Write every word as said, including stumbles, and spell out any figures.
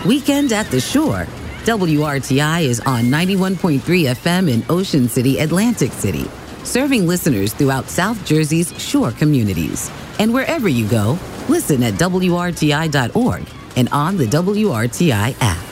Weekend at the Shore. W R T I is on ninety-one point three F M in Ocean City, Atlantic City, serving listeners throughout South Jersey's shore communities. And wherever you go, listen at W R T I dot org and on the W R T I app.